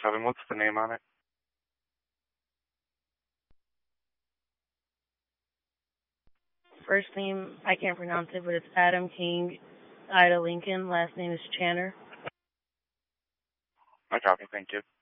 7. What's the name on it? First name, I can't pronounce it, but it's Adam King, Ida Lincoln. Last name is Channer. I copy. Thank you.